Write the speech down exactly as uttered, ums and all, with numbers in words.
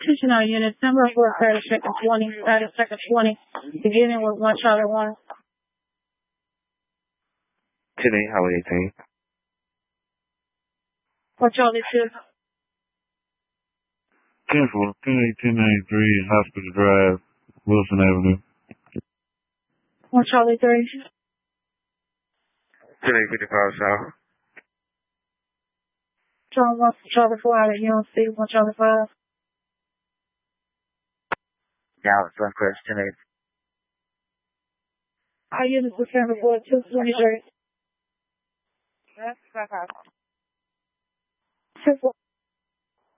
Stationary unit, number four, thirty second twenty, thirty second twenty, beginning with one Charlie one. Today, Highway eighteen. One Charlie two. ten four, ten eighteen ninety-three, Hospital Drive, Wilson Avenue. One Charlie three. Today, fifty-five South. Charlie one, Charlie four out of U N C, one Charlie five. Dallas, Suncrest, ten eight. Our units were sent before two twenty-three. That's five. Ten four.